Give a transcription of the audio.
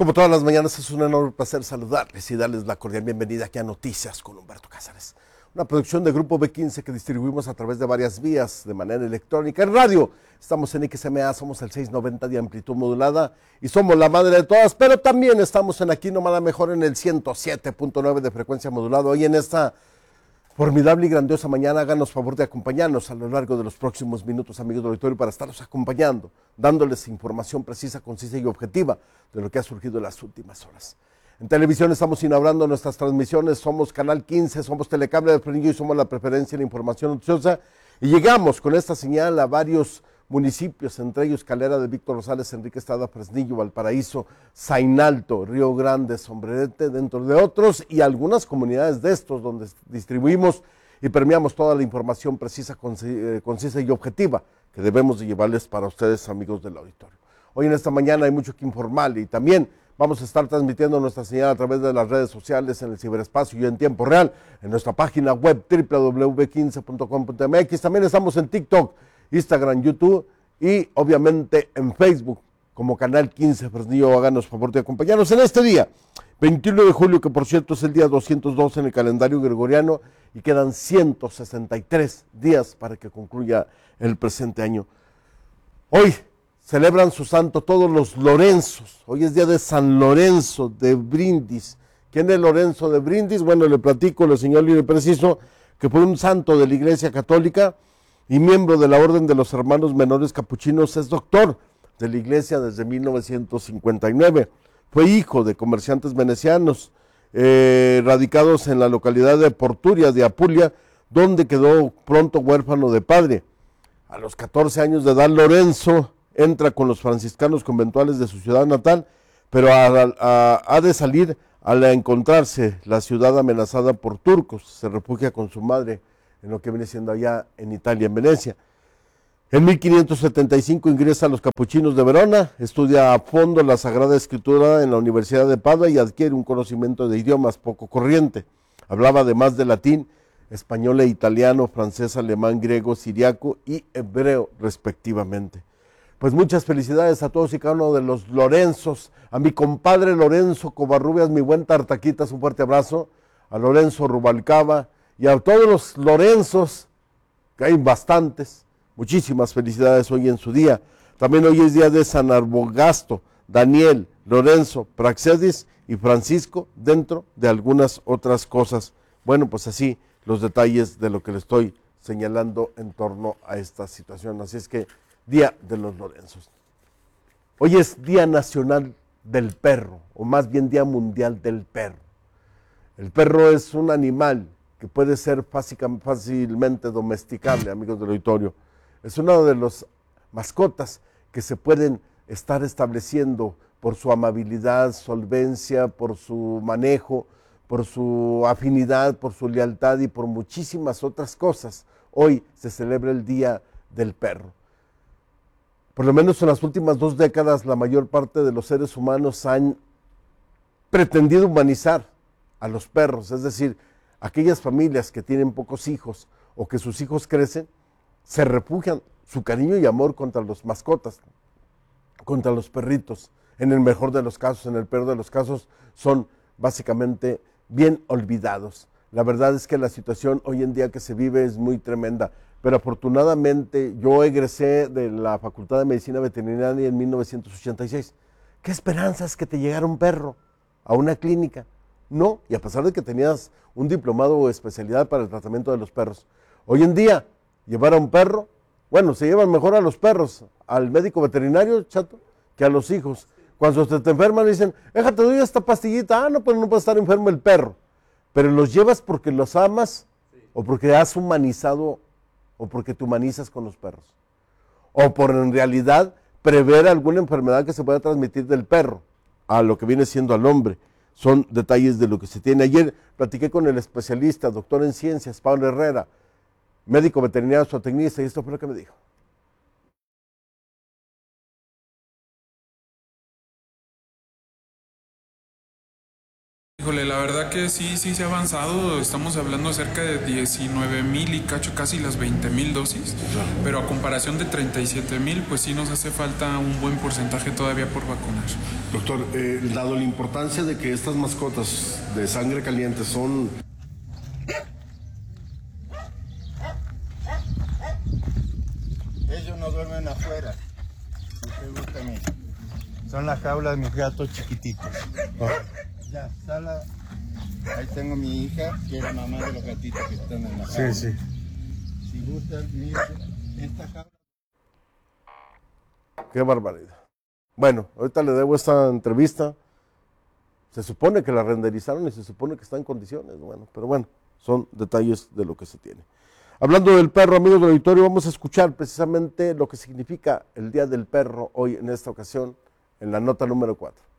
Como todas las mañanas, es un enorme placer saludarles y darles la cordial bienvenida aquí a Noticias con Humberto Cázares. Una producción de Grupo B15 que distribuimos a través de varias vías, de manera electrónica. En radio, estamos en XMA, somos el 690 de amplitud modulada y somos la madre de todas, pero también estamos en Aquí No Mala Mejor en el 107.9 de frecuencia modulada. Hoy en esta formidable y grandiosa mañana, háganos favor de acompañarnos a lo largo de los próximos minutos, amigos del auditorio, para estarlos acompañando, dándoles información precisa, concisa y objetiva de lo que ha surgido en las últimas horas. En televisión estamos inaugurando nuestras transmisiones, somos Canal 15, somos Telecable de Frenillo y somos la preferencia en la información noticiosa. Y llegamos con esta señal a varios municipios, entre ellos Calera de Víctor Rosales, Enrique Estrada, Fresnillo, Valparaíso, Zainalto, Río Grande, Sombrerete, dentro de otros, y algunas comunidades de estos donde distribuimos y premiamos toda la información precisa, concisa y objetiva que debemos de llevarles para ustedes, amigos del auditorio. Hoy en esta mañana hay mucho que informar y también vamos a estar transmitiendo nuestra señal a través de las redes sociales, en el ciberespacio y en tiempo real, en nuestra página web www.15.com.mx. También estamos en TikTok, Instagram, YouTube y obviamente en Facebook como Canal 15 Fresnillo. Háganos favor de acompañarnos en este día, 21 de julio, que por cierto es el día 212 en el calendario gregoriano y quedan 163 días para que concluya el presente año. Hoy celebran su santo todos los Lorenzos. Hoy es día de San Lorenzo de Brindis. ¿Quién es Lorenzo de Brindis? Bueno, le platico, el señor libre preciso, que fue un santo de la Iglesia Católica y miembro de la Orden de los Hermanos Menores Capuchinos. Es doctor de la Iglesia desde 1959. Fue hijo de comerciantes venecianos radicados en la localidad de Porturia de Apulia, donde quedó pronto huérfano de padre. A los 14 años de edad, Lorenzo entra con los franciscanos conventuales de su ciudad natal, pero ha de salir al encontrarse la ciudad amenazada por turcos. Se refugia con su madre en lo que viene siendo allá en Italia, en Venecia. En 1575 ingresa a los capuchinos de Verona, estudia a fondo la Sagrada Escritura en la Universidad de Padua y adquiere un conocimiento de idiomas poco corriente. Hablaba además de latín, español e italiano, francés, alemán, griego, siriaco y hebreo respectivamente. Pues muchas felicidades a todos y cada uno de los Lorenzos, a mi compadre Lorenzo Covarrubias, mi buen Tartaquitas, un fuerte abrazo, a Lorenzo Rubalcaba y a todos los Lorenzos, que hay bastantes, muchísimas felicidades hoy en su día. También hoy es día de San Arbogast, Daniel, Lorenzo, Praxedis y Francisco, dentro de algunas otras cosas. Bueno, pues así los detalles de lo que le estoy señalando en torno a esta situación. Así es que, Día de los Lorenzos. Hoy es Día Nacional del Perro, o más bien Día Mundial del Perro. El perro es un animal que puede ser fácilmente domesticable, amigos del auditorio. Es una de las mascotas que se pueden estar estableciendo por su amabilidad, solvencia, por su manejo, por su afinidad, por su lealtad y por muchísimas otras cosas. Hoy se celebra el Día del Perro. Por lo menos en las últimas 2 décadas, la mayor parte de los seres humanos han pretendido humanizar a los perros, es decir, aquellas familias que tienen pocos hijos o que sus hijos crecen, se refugian su cariño y amor contra los mascotas, contra los perritos. En el mejor de los casos, en el peor de los casos, son básicamente bien olvidados. La verdad es que la situación hoy en día que se vive es muy tremenda, pero afortunadamente yo egresé de la Facultad de Medicina Veterinaria en 1986. ¿Qué esperanzas que te llegara un perro a una clínica? No, y a pesar de que tenías un diplomado o especialidad para el tratamiento de los perros. Hoy en día, llevar a un perro, bueno, se llevan mejor a los perros, al médico veterinario, chato, que a los hijos. Cuando te enferman dicen, déjate, doy esta pastillita, no, pues no puede estar enfermo el perro. Pero los llevas porque los amas, o porque has humanizado, o porque te humanizas con los perros. O por en realidad prever alguna enfermedad que se pueda transmitir del perro a lo que viene siendo al hombre. Son detalles de lo que se tiene. Ayer platiqué con el especialista, doctor en ciencias, Pablo Herrera, médico veterinario zootecnista, y esto fue lo que me dijo. Híjole, la verdad que sí se ha avanzado, estamos hablando cerca de 19,000 y cacho, casi las 20,000 dosis, pero a comparación de 37,000, pues sí nos hace falta un buen porcentaje todavía por vacunar. Doctor, dado la importancia de que estas mascotas de sangre caliente son... Ellos no duermen afuera, si te gusta a mí. Son las jaulas de mis gatos chiquititos. Ya, sala. Ahí tengo mi hija, que es la mamá de los gatitos que están en la jaula. Sí. Si gustan, mira, esta jaula. Qué barbaridad. Bueno, ahorita le debo esta entrevista. Se supone que la renderizaron y se supone que está en condiciones. Bueno, pero bueno, son detalles de lo que se tiene. Hablando del perro, amigos del auditorio, vamos a escuchar precisamente lo que significa el Día del Perro hoy en esta ocasión, en la nota número 4.